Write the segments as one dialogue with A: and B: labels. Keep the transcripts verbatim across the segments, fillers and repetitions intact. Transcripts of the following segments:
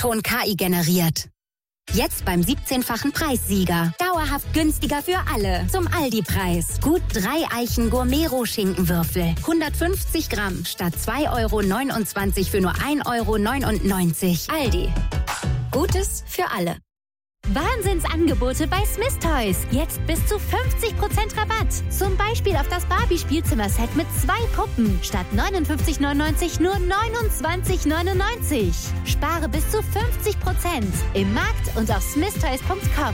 A: Ton K I generiert. Jetzt beim siebzehnfachen Preissieger. Dauerhaft günstiger für alle. Zum Aldi-Preis. Gut drei Eichen Gourmet-Schinkenwürfel. hundertfünfzig Gramm statt zwei Euro neunundzwanzig für nur ein Euro neunundneunzig. Aldi. Gutes für alle.
B: Wahnsinnsangebote bei Smith Toys. Jetzt bis zu fünfzig Prozent Rabatt. Zum Beispiel auf das Barbie-Spielzimmer-Set mit zwei Puppen. Statt neunundfünfzig neunundneunzig nur neunundzwanzig neunundneunzig. Spare bis zu fünfzig Prozent. Im Markt und auf smith toys punkt com.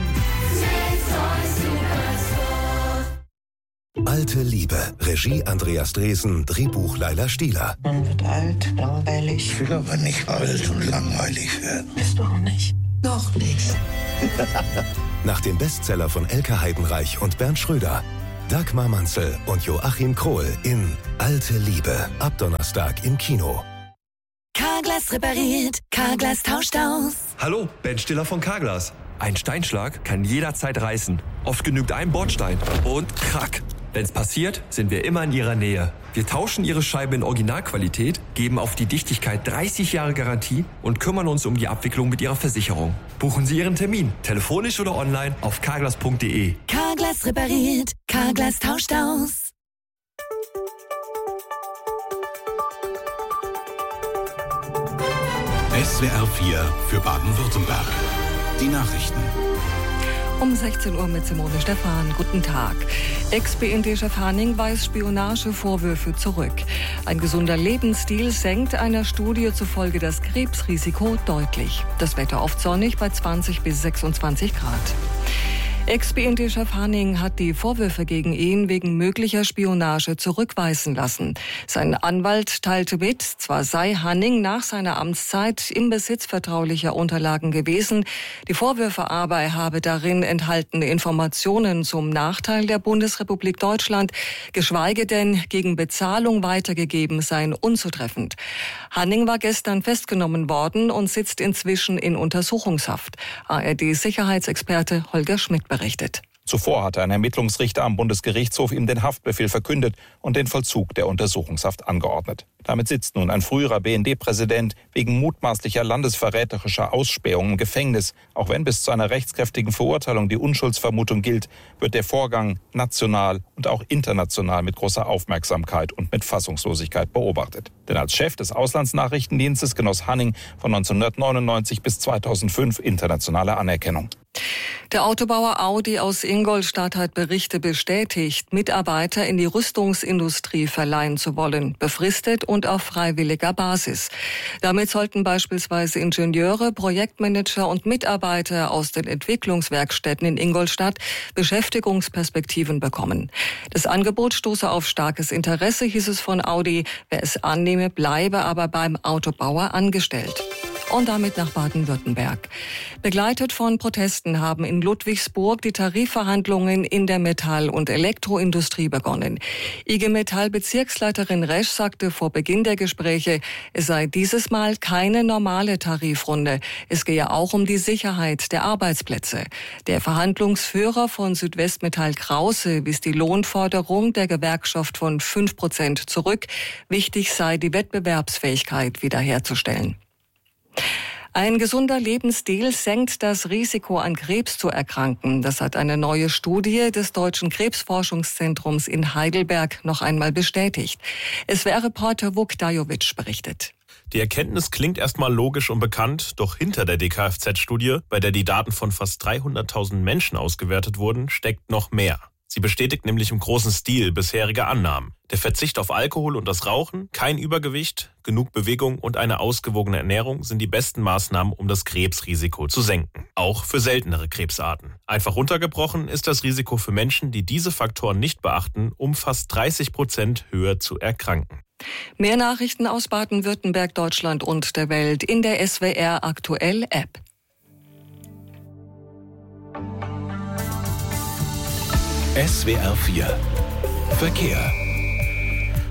C: Alte Liebe. Regie Andreas Dresen. Drehbuch Laila Stieler.
D: Man wird alt, langweilig.
E: Ich will aber nicht alt und langweilig werden.
D: Bist du auch nicht. Noch nicht.
C: Nach dem Bestseller von Elke Heidenreich und Bernd Schröder. Dagmar Manzel und Joachim Krohl in Alte Liebe. Ab Donnerstag im Kino.
F: Carglass repariert, Carglass tauscht aus.
G: Hallo, Ben Stiller von Carglass. Ein Steinschlag kann jederzeit reißen. Oft genügt ein Bordstein und krack. Wenn's passiert, sind wir immer in Ihrer Nähe. Wir tauschen Ihre Scheibe in Originalqualität, geben auf die Dichtigkeit dreißig Jahre Garantie und kümmern uns um die Abwicklung mit Ihrer Versicherung. Buchen Sie Ihren Termin, telefonisch oder online auf carglass punkt de.
F: Carglass repariert, Carglass tauscht aus.
H: S W R vier für Baden-Württemberg. Die Nachrichten.
I: Um sechzehn Uhr mit Simone Stephan. Guten Tag. Ex-B N D-Chef Hanning weist Spionagevorwürfe zurück. Ein gesunder Lebensstil senkt einer Studie zufolge das Krebsrisiko deutlich. Das Wetter oft sonnig bei zwanzig bis sechsundzwanzig Grad. Ex-B N D-Chef Hanning hat die Vorwürfe gegen ihn wegen möglicher Spionage zurückweisen lassen. Sein Anwalt teilte mit, zwar sei Hanning nach seiner Amtszeit im Besitz vertraulicher Unterlagen gewesen, die Vorwürfe aber, er habe darin enthaltene Informationen zum Nachteil der Bundesrepublik Deutschland, geschweige denn gegen Bezahlung weitergegeben, seien unzutreffend. Hanning war gestern festgenommen worden und sitzt inzwischen in Untersuchungshaft. A R D-Sicherheitsexperte Holger Schmidt berichtet.
J: Zuvor hatte ein Ermittlungsrichter am Bundesgerichtshof ihm den Haftbefehl verkündet und den Vollzug der Untersuchungshaft angeordnet. Damit sitzt nun ein früherer B N D-Präsident wegen mutmaßlicher landesverräterischer Ausspähung im Gefängnis. Auch wenn bis zu einer rechtskräftigen Verurteilung die Unschuldsvermutung gilt, wird der Vorgang national und auch international mit großer Aufmerksamkeit und mit Fassungslosigkeit beobachtet. Denn als Chef des Auslandsnachrichtendienstes genoss Hanning von neunzehnhundertneunundneunzig bis zweitausendfünf internationale Anerkennung.
I: Der Autobauer Audi aus Ingolstadt hat Berichte bestätigt, Mitarbeiter in die Rüstungsindustrie verleihen zu wollen, befristet und auf freiwilliger Basis. Damit sollten beispielsweise Ingenieure, Projektmanager und Mitarbeiter aus den Entwicklungswerkstätten in Ingolstadt Beschäftigungsperspektiven bekommen. Das Angebot stoße auf starkes Interesse, hieß es von Audi. Wer es annehme, bleibe aber beim Autobauer angestellt. Und damit nach Baden-Württemberg. Begleitet von Protesten haben in Ludwigsburg die Tarifverhandlungen in der Metall- und Elektroindustrie begonnen. I G Metall-Bezirksleiterin Resch sagte vor Beginn der Gespräche, es sei dieses Mal keine normale Tarifrunde. Es gehe auch um die Sicherheit der Arbeitsplätze. Der Verhandlungsführer von Südwestmetall Krause wies die Lohnforderung der Gewerkschaft von fünf Prozent zurück. Wichtig sei, die Wettbewerbsfähigkeit wiederherzustellen. Ein gesunder Lebensstil senkt das Risiko, an Krebs zu erkranken. Das hat eine neue Studie des Deutschen Krebsforschungszentrums in Heidelberg noch einmal bestätigt. S W R-Reporter Vuk Dajovic berichtet.
K: Die Erkenntnis klingt erstmal logisch und bekannt, doch hinter der D K F Z-Studie, bei der die Daten von fast dreihunderttausend Menschen ausgewertet wurden, steckt noch mehr. Sie bestätigt nämlich im großen Stil bisherige Annahmen. Der Verzicht auf Alkohol und das Rauchen, kein Übergewicht, genug Bewegung und eine ausgewogene Ernährung sind die besten Maßnahmen, um das Krebsrisiko zu senken. Auch für seltenere Krebsarten. Einfach runtergebrochen ist das Risiko für Menschen, die diese Faktoren nicht beachten, um fast dreißig Prozent höher zu erkranken.
I: Mehr Nachrichten aus Baden-Württemberg, Deutschland und der Welt in der S W R Aktuell App.
H: S W R vier Verkehr.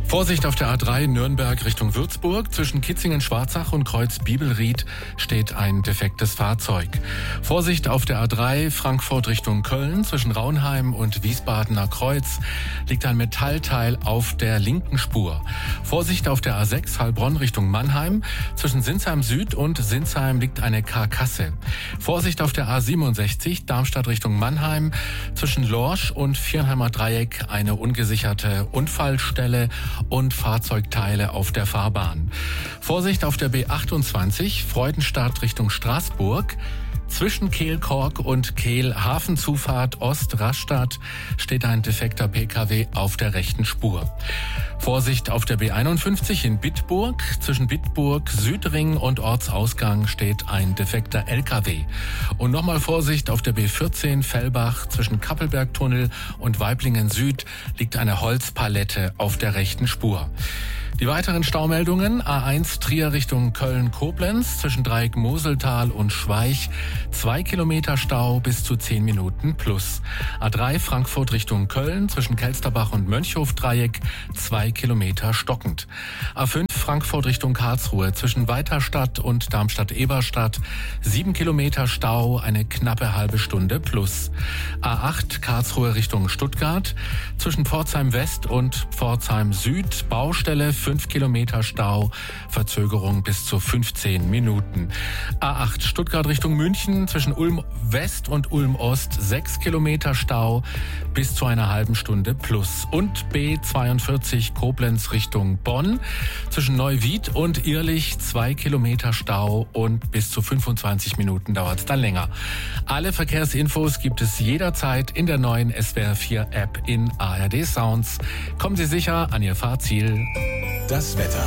L: Vorsicht auf der A drei Nürnberg Richtung Würzburg. Zwischen Kitzingen-Schwarzach und Kreuz-Bibelried steht ein defektes Fahrzeug. Vorsicht auf der A drei Frankfurt Richtung Köln. Zwischen Raunheim und Wiesbadener Kreuz liegt ein Metallteil auf der linken Spur. Vorsicht auf der A sechs Heilbronn Richtung Mannheim. Zwischen Sinsheim Süd und Sinsheim liegt eine Karkasse. Vorsicht auf der A siebenundsechzig Darmstadt Richtung Mannheim. Zwischen Lorsch und Viernheimer Dreieck eine ungesicherte Unfallstelle und Fahrzeugteile auf der Fahrbahn. Vorsicht auf der B achtundzwanzig Freudenstadt Richtung Straßburg. Zwischen Kehl-Kork und Kehl-Hafenzufahrt Ost-Rastatt steht ein defekter P K W auf der rechten Spur. Vorsicht auf der B einundfünfzig in Bitburg. Zwischen Bitburg, Südring und Ortsausgang steht ein defekter L K W. Und nochmal Vorsicht auf der B vierzehn Fellbach. Zwischen Kappelbergtunnel und Weiblingen Süd liegt eine Holzpalette auf der rechten Spur. Die weiteren Staumeldungen: A eins Trier Richtung Köln-Koblenz, zwischen Dreieck Moseltal und Schweich, zwei Kilometer Stau bis zu zehn Minuten plus. A drei Frankfurt Richtung Köln, zwischen Kelsterbach und Mönchhof-Dreieck, zwei Kilometer stockend. A fünf Frankfurt Richtung Karlsruhe, zwischen Weiterstadt und Darmstadt-Eberstadt, sieben Kilometer Stau, eine knappe halbe Stunde plus. A acht Karlsruhe Richtung Stuttgart, zwischen Pforzheim West und Pforzheim Süd, Baustelle, fünf Kilometer Stau, Verzögerung bis zu fünfzehn Minuten. A acht Stuttgart Richtung München, zwischen Ulm West und Ulm Ost, sechs Kilometer Stau, bis zu einer halben Stunde plus. Und B zweiundvierzig Koblenz Richtung Bonn, zwischen Neuwied und Irlich, zwei Kilometer Stau und bis zu fünfundzwanzig Minuten dauert es dann länger. Alle Verkehrsinfos gibt es jederzeit in der neuen S W R vier App in A R D Sounds. Kommen Sie sicher an Ihr Fahrziel.
H: Das Wetter.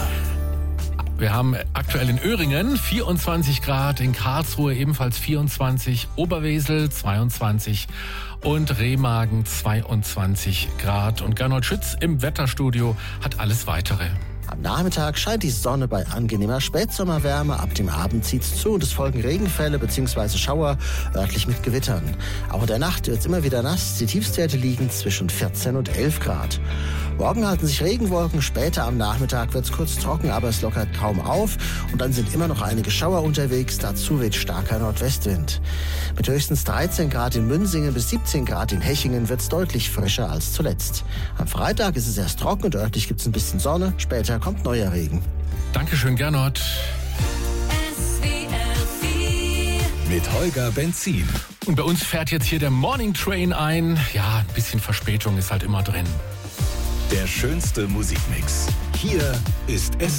L: Wir haben aktuell in Öhringen vierundzwanzig Grad, in Karlsruhe ebenfalls vierundzwanzig, Oberwesel zweiundzwanzig und Remagen zweiundzwanzig Grad. Und Gernot Schütz im Wetterstudio hat alles Weitere.
M: Am Nachmittag scheint die Sonne bei angenehmer Spätsommerwärme. Ab dem Abend zieht's zu und es folgen Regenfälle bzw. Schauer, örtlich mit Gewittern. Auch in der Nacht wird's immer wieder nass. Die Tiefstwerte liegen zwischen vierzehn und elf Grad. Morgen halten sich Regenwolken. Später am Nachmittag wird's kurz trocken, aber es lockert kaum auf. Und dann sind immer noch einige Schauer unterwegs. Dazu weht starker Nordwestwind. Mit höchstens dreizehn Grad in Münsingen bis siebzehn Grad in Hechingen wird's deutlich frischer als zuletzt. Am Freitag ist es erst trocken und örtlich gibt's ein bisschen Sonne. Später kommt neuer Regen.
L: Dankeschön, Gernot.
H: Mit Holger Benzin.
L: Und bei uns fährt jetzt hier der Morning Train ein. Ja, ein bisschen Verspätung ist halt immer drin.
H: Der schönste Musikmix. Hier ist S